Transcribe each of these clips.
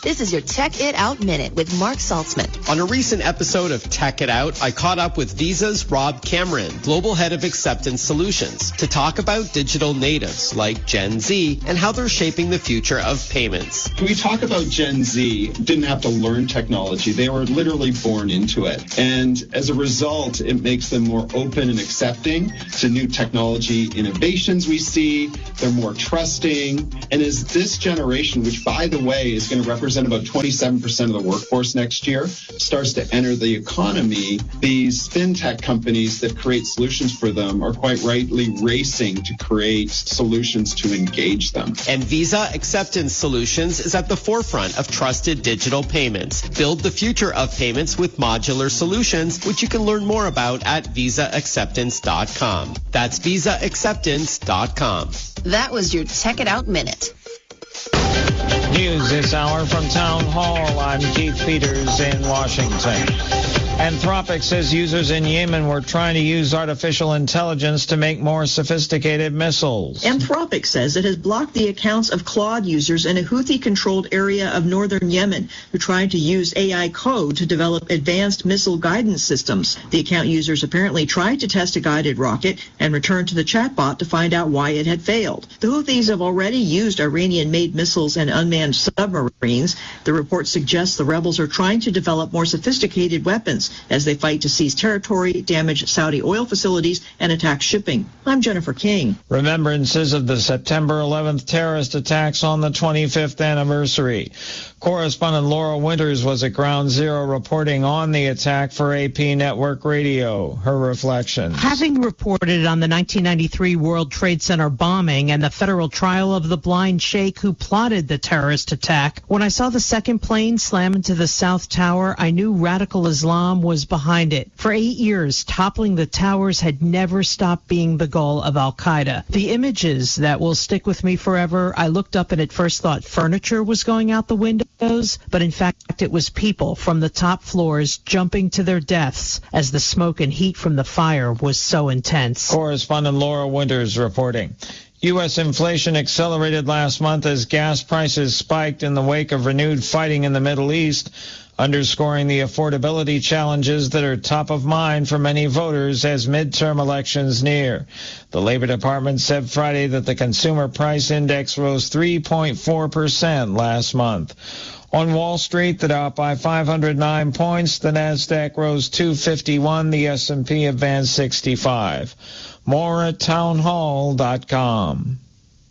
This is your Tech It Out Minute with Mark Saltzman. On a recent episode of Tech It Out, I caught up with Visa's Rob Cameron, Global Head of Acceptance Solutions, to talk about digital natives like Gen Z and how they're shaping the future of payments. We talk about Gen Z didn't have to learn technology. They were literally born into it. And as a result, it makes them more open and accepting to new technology innovations we see. They're more trusting. And as this generation, which by the way is going to represent about 27% of the workforce next year, starts to enter the economy, these fintech companies that create solutions for them are quite rightly racing to create solutions to engage them. And Visa Acceptance Solutions is at the forefront of trusted digital payments. Build the future of payments with modular solutions, which you can learn more about at visaacceptance.com. That's visaacceptance.com. That was your Tech It Out Minute. News this hour from Town Hall. I'm Keith Peters in Washington. Anthropic says users in Yemen were trying to use artificial intelligence to make more sophisticated missiles. Anthropic says it has blocked the accounts of Claude users in a Houthi-controlled area of northern Yemen who tried to use AI code to develop advanced missile guidance systems. The account users apparently tried to test a guided rocket and returned to the chatbot to find out why it had failed. The Houthis have already used Iranian-made missiles and unmanned submarines. The report suggests the rebels are trying to develop more sophisticated weapons as they fight to seize territory, damage Saudi oil facilities, and attack shipping. I'm Jennifer King. Remembrances of the September 11th terrorist attacks on the 25th anniversary. Correspondent Laura Winters was at Ground Zero reporting on the attack for AP Network Radio. Her reflections. Having reported on the 1993 World Trade Center bombing and the federal trial of the blind sheikh who plotted the terrorist attack, when I saw the second plane slam into the South Tower, I knew radical Islam was behind it. For 8 years, toppling the towers had never stopped being the goal of Al-Qaeda. The images that will stick with me forever, I looked up and at first thought furniture was going out the window, but in fact it was people from the top floors jumping to their deaths as the smoke and heat from the fire was so intense. Correspondent Laura Winters reporting. U.S. inflation accelerated last month as gas prices spiked in the wake of renewed fighting in the Middle East, underscoring the affordability challenges that are top of mind for many voters as midterm elections near. The Labor Department said Friday that the Consumer Price Index rose 3.4% last month. On Wall Street, the Dow up by 509 points, the Nasdaq rose 251, the S&P advanced 65. More at townhall.com.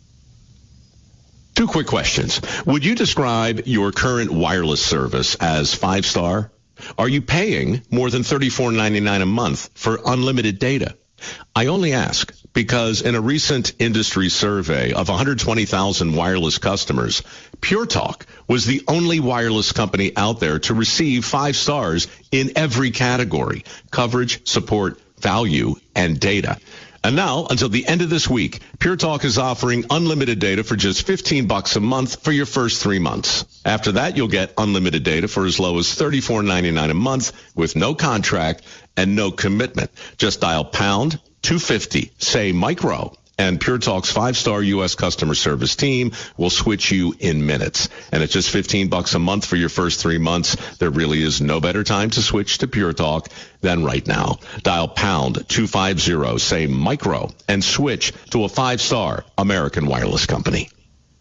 Two quick questions. Would you describe your current wireless service as 5-star? Are you paying more than $34.99 a month for unlimited data? I only ask because in a recent industry survey of 120,000 wireless customers, Pure Talk was the only wireless company out there to receive 5 stars in every category: coverage, support, value, and data. And now, until the end of this week, Pure Talk is offering unlimited data for just $15 a month for your first 3 months. After that, you'll get unlimited data for as low as $34.99 a month with no contract and no commitment. Just dial pound 250, say micro, and Pure Talk's 5-star U.S. customer service team will switch you in minutes. And at just $15 a month for your first 3 months, there really is no better time to switch to Pure Talk than right now. Dial pound 250, say micro, and switch to a 5-star American wireless company.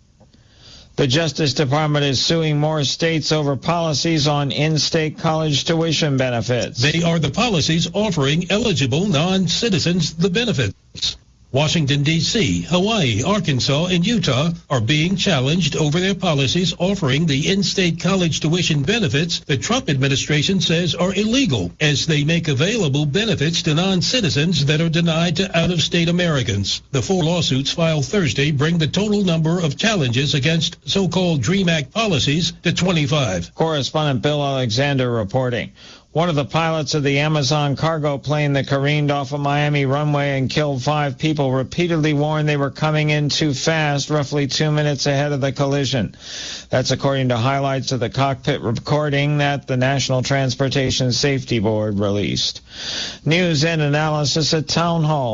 The Justice Department is suing more states over policies on in-state college tuition benefits. They are the policies offering eligible non-citizens the benefits. Washington, D.C., Hawaii, Arkansas, and Utah are being challenged over their policies offering the in-state college tuition benefits the Trump administration says are illegal, as they make available benefits to non-citizens that are denied to out-of-state Americans. The 4 lawsuits filed Thursday bring the total number of challenges against so-called DREAM Act policies to 25. Correspondent Bill Alexander reporting. One of the pilots of the Amazon cargo plane that careened off a Miami runway and killed 5 people repeatedly warned they were coming in too fast, roughly 2 minutes ahead of the collision. That's according to highlights of the cockpit recording that the National Transportation Safety Board released. News and analysis at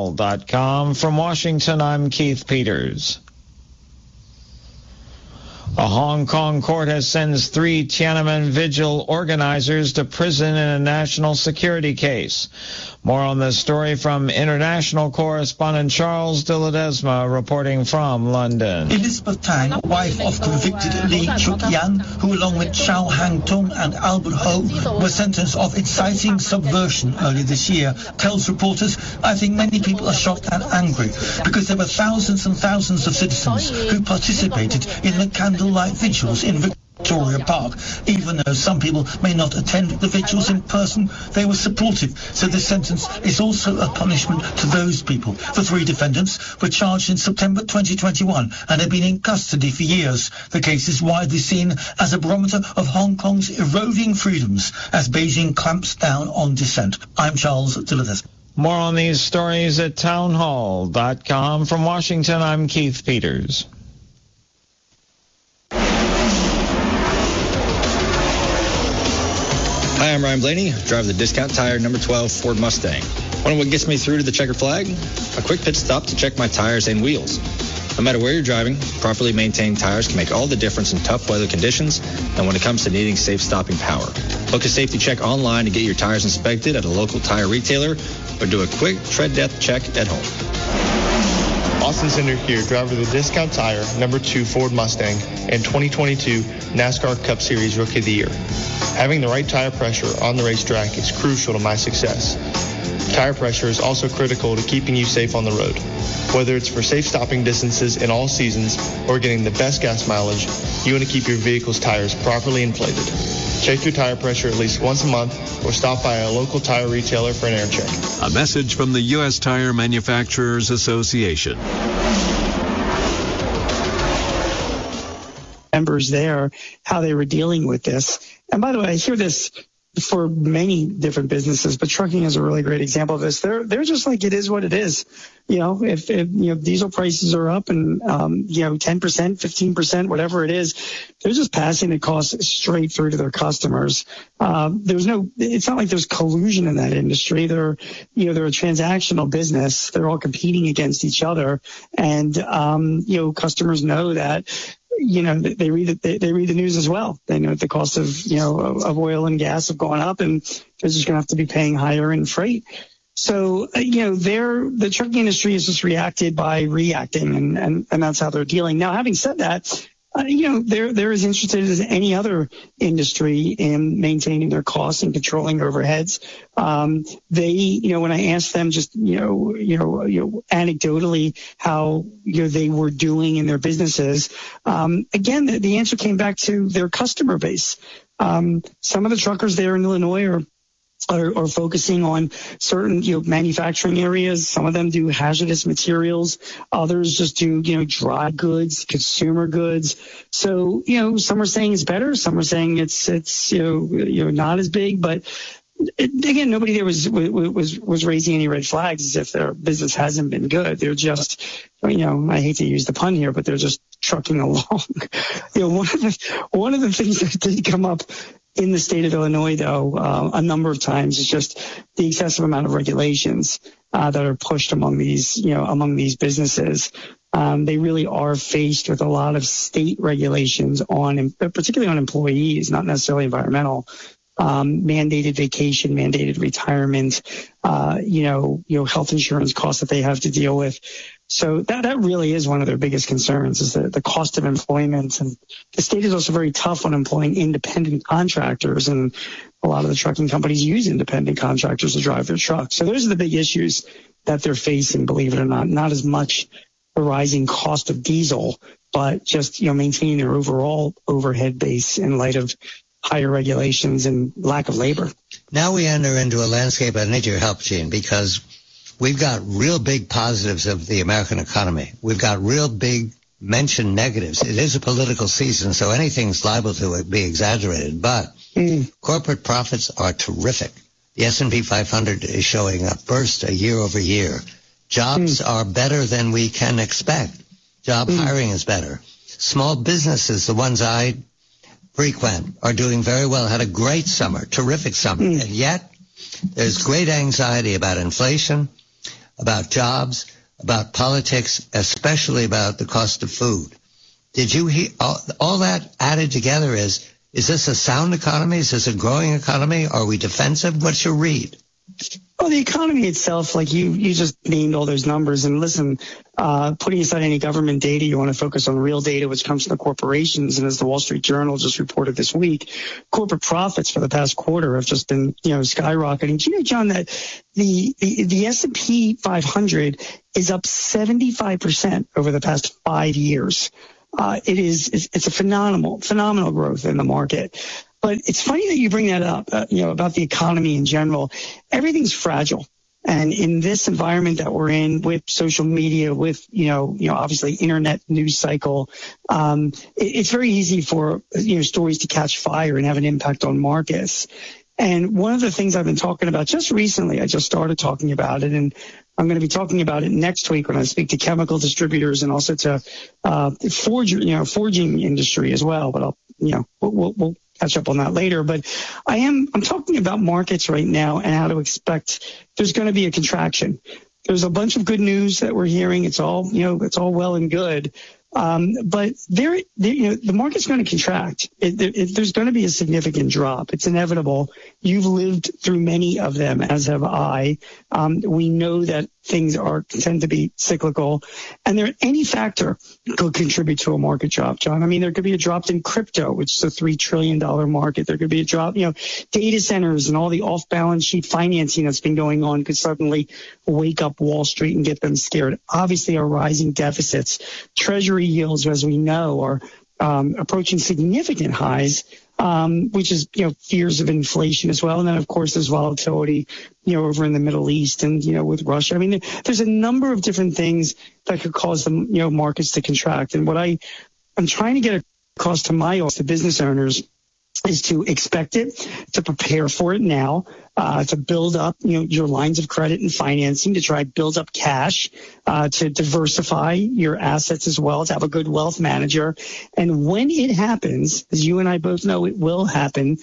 townhall.com. From Washington, I'm Keith Peters. A Hong Kong court has sentenced 3 Tiananmen Vigil organizers to prison in a national security case. More on this story from international correspondent Charles de Ledesma reporting from London. Elizabeth Tang, wife of convicted Lee Chuk-yan, who along with Chao Hang-tung and Albert Ho were sentenced of inciting subversion earlier this year, tells reporters, "I think many people are shocked and angry because there were thousands and thousands of citizens who participated in the candlelight vigils in Victoria Park. Even though some people may not attend the vigils in person, they were supportive. So this sentence is also a punishment to those people." The 3 defendants were charged in September 2021 and have been in custody for years. The case is widely seen as a barometer of Hong Kong's eroding freedoms as Beijing clamps down on dissent. I'm Charles de Ledesma. More on these stories at townhall.com. From Washington, I'm Keith Peters. Hi, I'm Ryan Blaney, driver the Discount Tire number 12 Ford Mustang. Want to know what gets me through to the checkered flag? A quick pit stop to check my tires and wheels. No matter where you're driving, properly maintained tires can make all the difference in tough weather conditions and when it comes to needing safe stopping power. Book a safety check online to get your tires inspected at a local tire retailer or do a quick tread depth check at home. Austin Cinder here, driver of the Discount Tire number 2 Ford Mustang and 2022 NASCAR Cup Series Rookie of the Year. Having the right tire pressure on the racetrack is crucial to my success. Tire pressure is also critical to keeping you safe on the road. Whether it's for safe stopping distances in all seasons or getting the best gas mileage, you want to keep your vehicle's tires properly inflated. Check your tire pressure at least once a month or stop by a local tire retailer for an air check. A message from the U.S. Tire Manufacturers Association. Members there, how they were dealing with this. And by the way, I hear this for many different businesses, but trucking is a really great example of this. They're just like, it is what it is. You know, if diesel prices are up and 10%, 15%, whatever it is, they're just passing the cost straight through to their customers. It's not like there's collusion in that industry. They're a transactional business. They're all competing against each other, and customers know that. They read the news as well. They know that the cost of oil and gas have gone up, and they're just going to have to be paying higher in freight. So, the trucking industry is just reacted by reacting, and that's how they're dealing. Now, having said that, they're as interested as any other industry in maintaining their costs and controlling overheads. They, when I asked them just, anecdotally how, they were doing in their businesses, again, the answer came back to their customer base. Some of the truckers there in Illinois are focusing on certain, manufacturing areas. Some of them do hazardous materials. Others just do, dry goods, consumer goods. So, some are saying it's better. Some are saying it's not as big. But again, nobody there was raising any red flags as if their business hasn't been good. They're just, I hate to use the pun here, but they're just trucking along. One of the things that did come up in the state of Illinois, though, a number of times is just the excessive amount of regulations that are pushed among these businesses. They really are faced with a lot of state regulations particularly on employees, not necessarily environmental. Mandated vacation, mandated retirement, health insurance costs that they have to deal with. So that really is one of their biggest concerns, is the cost of employment. And the state is also very tough on employing independent contractors, and a lot of the trucking companies use independent contractors to drive their trucks. So those are the big issues that they're facing, believe it or not as much the rising cost of diesel, but just, maintaining their overall overhead base in light of higher regulations and lack of labor. Now we enter into a landscape. I need your help, Gene, because we've got real big positives of the American economy. We've got real big mentioned negatives. It is a political season, so anything's liable to be exaggerated. But corporate profits are terrific. The S&P 500 is showing a burst year over year. Jobs are better than we can expect. Job hiring is better. Small businesses, the ones I frequent, are doing very well. Had a great summer, terrific summer. And yet there's great anxiety about inflation, about jobs, about politics, especially about the cost of food. Did you hear all that added together? Is this a sound economy? Is this a growing economy? Are we defensive? What's your read? Well, the economy itself, like you just named all those numbers. And listen, putting aside any government data, you want to focus on real data, which comes from the corporations. And as the Wall Street Journal just reported this week, corporate profits for the past quarter have just been, skyrocketing. Do you know, John, that the S&P 500 is up 75% over the past 5 years? It's a phenomenal growth in the market. But it's funny that you bring that up, about the economy in general. Everything's fragile. And in this environment that we're in with social media, with, obviously internet news cycle, it's very easy for, stories to catch fire and have an impact on markets. And one of the things I've been talking about just recently, I just started talking about it, and I'm going to be talking about it next week when I speak to chemical distributors and also to forging industry as well. But we'll catch up on that later. But I'm talking about markets right now and how to expect there's going to be a contraction. There's a bunch of good news that we're hearing. It's all well and good. But the market's going to contract. There's going to be a significant drop. It's inevitable. You've lived through many of them, as have I. We know that things tend to be cyclical, and any factor could contribute to a market drop, John. I mean, there could be a drop in crypto, which is a $3 trillion market. There could be a drop, data centers and all the off-balance sheet financing that's been going on could suddenly wake up Wall Street and get them scared. Obviously, our rising deficits, Treasury yields, as we know, are approaching significant highs, which is, fears of inflation as well. And then, of course, there's volatility, over in the Middle East and, with Russia. I mean, there's a number of different things that could cause the, markets to contract. And what I'm trying to get across to the business owners, is to expect it, to prepare for it now, to build up, your lines of credit and financing, to try to build up cash, to diversify your assets as well, to have a good wealth manager. And when it happens, as you and I both know it will happen,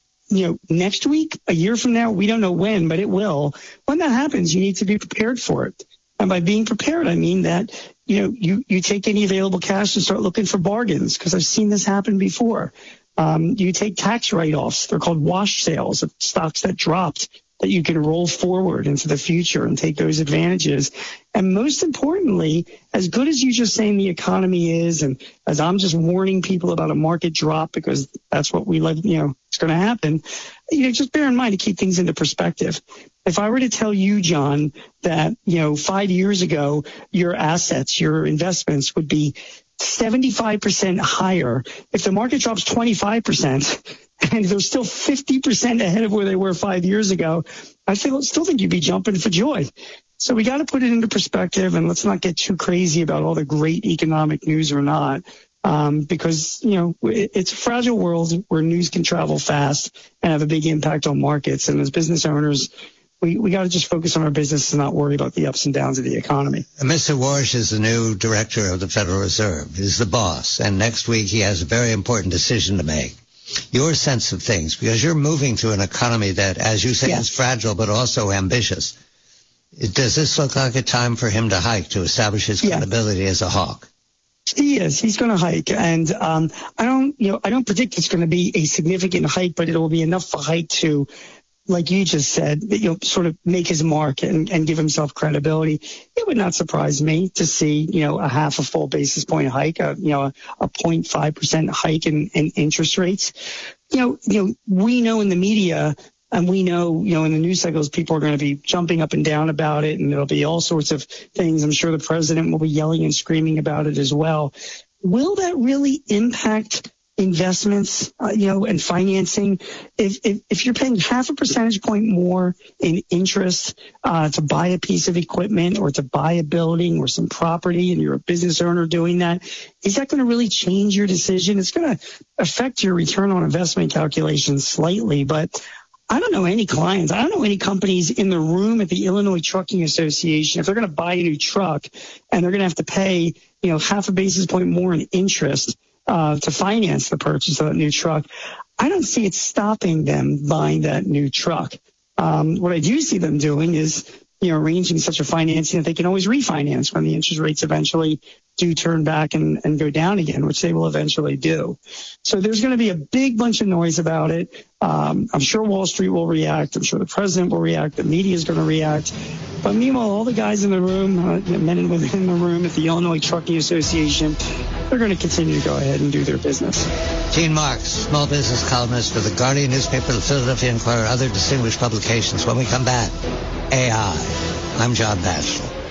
next week, a year from now, we don't know when, but it will. When that happens, you need to be prepared for it. And by being prepared, I mean that, you take any available cash and start looking for bargains, because I've seen this happen before. You take tax write-offs. They're called wash sales of stocks that dropped that you can roll forward into the future and take those advantages. And most importantly, as good as you just saying the economy is, and as I'm just warning people about a market drop because that's what we like, it's going to happen, just bear in mind to keep things into perspective. If I were to tell you, John, that, 5 years ago, your assets, your investments would be 75% higher, if the market drops 25%, and they're still 50% ahead of where they were 5 years ago, I still think you'd be jumping for joy. So we got to put it into perspective, and let's not get too crazy about all the great economic news or not, because, it's a fragile world where news can travel fast and have a big impact on markets. And as business owners, we got to just focus on our business and not worry about the ups and downs of the economy. Mr. Warsh is the new director of the Federal Reserve. He's the boss. And next week he has a very important decision to make. Your sense of things, because you're moving to an economy that, as you say, is fragile but also ambitious. Does this look like a time for him to hike, to establish his credibility as a hawk? He is. He's going to hike. And I don't predict it's going to be a significant hike, but it will be enough for hike to, like you just said, sort of make his mark and give himself credibility. It would not surprise me to see, a half a full basis point hike, a 0.5% hike in interest rates. We know in the media, and we know, in the news cycles, people are going to be jumping up and down about it, and there'll be all sorts of things. I'm sure the president will be yelling and screaming about it as well. Will that really impact investments, and financing? If you're paying half a percentage point more in interest to buy a piece of equipment or to buy a building or some property, and you're a business owner doing that, is that going to really change your decision? It's going to affect your return on investment calculations slightly, but I don't know any clients. I don't know any companies in the room at the Illinois Trucking Association. If they're going to buy a new truck and they're going to have to pay, half a basis point more in interest to finance the purchase of that new truck, I don't see it stopping them buying that new truck. What I do see them doing is arranging such a financing that they can always refinance when the interest rates eventually do turn back and go down again, which they will eventually do. So there's going to be a big bunch of noise about it. I'm sure Wall Street will react. I'm sure the president will react. The media is going to react. But meanwhile, all the guys in the room, men and women in the room at the Illinois Trucking Association, they're going to continue to go ahead and do their business. Gene Marks, small business columnist for the Guardian newspaper, the Philadelphia Inquirer, other distinguished publications. When we come back, AI. I'm John Batchelor.